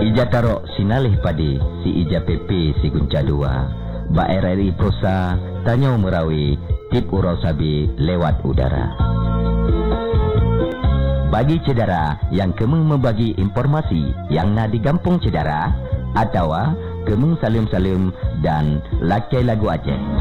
Ija tarok sinalih padi si ija PP si gunca dua. Ba RRI Prosa tanya merawi tip urau sabi lewat udara. Bagi cedera yang kemeng membagi informasi yang na di kampung cedera atau kemeng salim-salim dan lakai lagu Aceh.